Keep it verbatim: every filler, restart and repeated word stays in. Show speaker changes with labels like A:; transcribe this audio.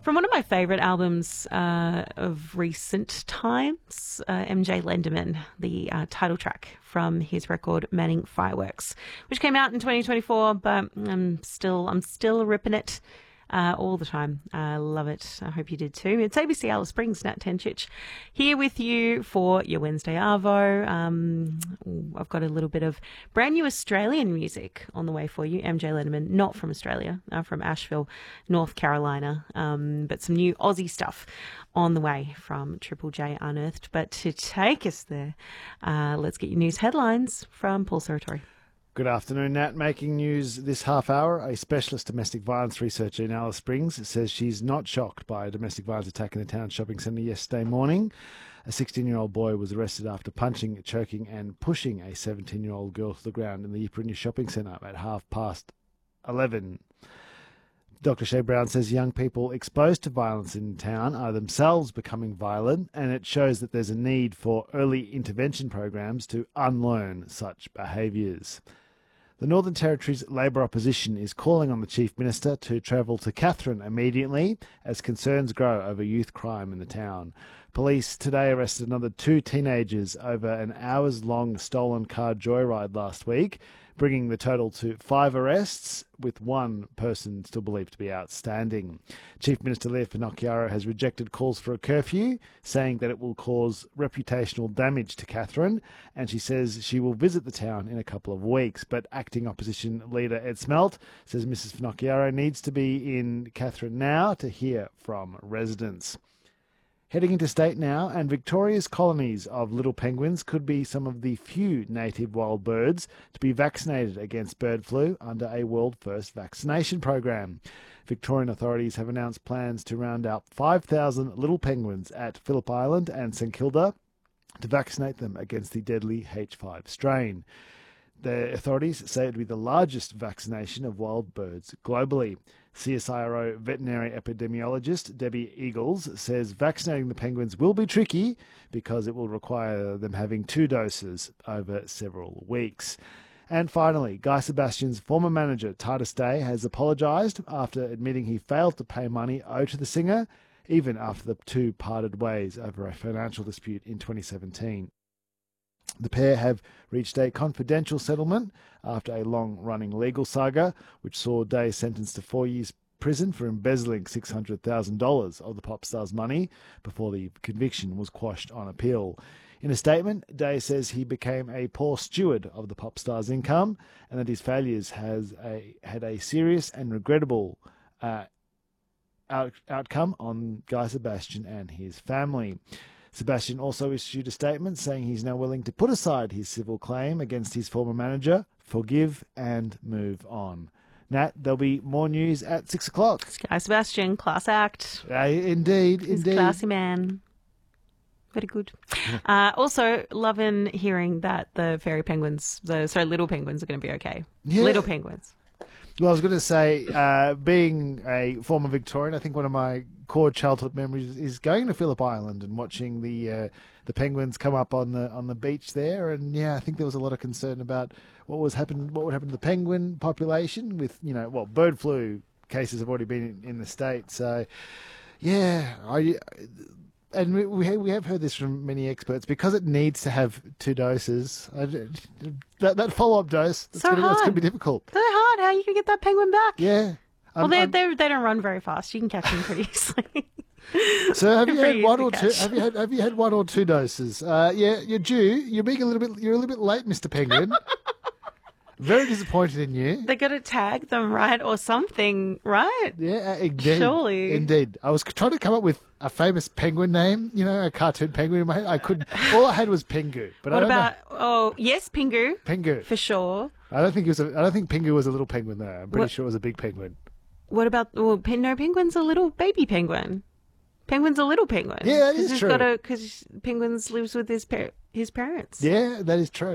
A: From one of my favourite albums uh, of recent times, uh, M J Lenderman, the uh, title track from his record Manning Fireworks, which came out in twenty twenty-four, but I'm still I'm still ripping it uh, all the time. I love it. I hope you did too. It's A B C Alice Springs, Nat Tenchich, here with you for your Wednesday Arvo. Um, I've got a little bit of brand new Australian music on the way for you. M J Lenderman, not from Australia, uh, from Asheville, North Carolina, um, but some new Aussie stuff on the way from Triple J Unearthed. But to take us there, uh, let's get your news headlines from Paul Saratori.
B: Good afternoon, Nat. Making news this half hour, a specialist domestic violence researcher in Alice Springs says she's not shocked by a domestic violence attack in the town shopping centre yesterday morning. A sixteen-year-old boy was arrested after punching, choking and pushing a seventeen-year-old girl to the ground in the Ypiranga shopping centre at half past eleven. Doctor Shea Brown says young people exposed to violence in town are themselves becoming violent, and it shows that there's a need for early intervention programs to unlearn such behaviours. The Northern Territory's Labor opposition is calling on the Chief Minister to travel to Katherine immediately as concerns grow over youth crime in the town. Police today arrested another two teenagers over an hours-long stolen car joyride last week, bringing the total to five arrests, with one person still believed to be outstanding. Chief Minister Leah Finocchiaro has rejected calls for a curfew, saying that it will cause reputational damage to Katherine, and she says she will visit the town in a couple of weeks. But acting opposition leader Ed Smelt says Missus Finocchiaro needs to be in Katherine now to hear from residents. Heading into state now, and Victoria's colonies of little penguins could be some of the few native wild birds to be vaccinated against bird flu under a world-first vaccination program. Victorian authorities have announced plans to round out five thousand little penguins at Phillip Island and St Kilda to vaccinate them against the deadly H five strain. The authorities say it would be the largest vaccination of wild birds globally. C S I R O veterinary epidemiologist Debbie Eagles says vaccinating the penguins will be tricky because it will require them having two doses over several weeks. And finally, Guy Sebastian's former manager, Titus Day, has apologised after admitting he failed to pay money owed to the singer, even after the two parted ways over a financial dispute in twenty seventeen. The pair have reached a confidential settlement after a long-running legal saga, which saw Day sentenced to four years prison for embezzling six hundred thousand dollars of the pop star's money before the conviction was quashed on appeal. In a statement, Day says he became a poor steward of the pop star's income and that his failures has a, had a serious and regrettable uh, out, outcome on Guy Sebastian and his family. Sebastian also issued a statement saying he's now willing to put aside his civil claim against his former manager, forgive and move on. Nat, there'll be more news at six o'clock.
A: Guy Sebastian, class act.
B: Uh, indeed,
A: He's
B: indeed.
A: a classy man. Very good. uh, also, loving hearing that the fairy penguins, the sorry, little penguins are going to be okay.
B: Yeah.
A: Little penguins.
B: Well, I was going to say, uh, being a former Victorian, I think one of my core childhood memories is going to Phillip Island and watching the uh, the penguins come up on the on the beach there. And yeah, I think there was a lot of concern about what was happen, what would happen to the penguin population with, you know, well, bird flu cases have already been in, in the state. So yeah, I. And we we have, we have heard this from many experts, because it needs to have two doses. I, that that follow up dose, that's
A: So
B: going
A: hard.
B: to be difficult.
A: So hard. How you can get that penguin back?
B: Yeah.
A: Well,
B: Um,
A: they
B: um,
A: they they don't run very fast. You can catch them pretty easily.
B: So have you
A: Pretty
B: had one
A: easy
B: or
A: to
B: two?
A: catch.
B: Have you had have you had one or two doses? Uh, yeah, you're due. You're being a little bit. You're a little bit late, Mister Penguin. Very disappointed in you.
A: They got to tag them, right, or something, right?
B: Yeah, uh, indeed.
A: Surely.
B: Indeed. I was trying to come up with a famous penguin name. You know, a cartoon penguin in my head. I couldn't. All I had was Pingu. But I
A: What
B: don't
A: about? Oh, yes, Pingu,
B: know. Pingu?
A: for sure.
B: I don't think it was. A, I don't think Pingu was a little penguin though. I'm pretty
A: What-
B: sure it was a big penguin.
A: What about? Well, pen, no, penguin's a little baby penguin. Penguin's a little penguin.
B: Yeah, that is true.
A: Because penguins lives with his par- his parents.
B: Yeah, that is true.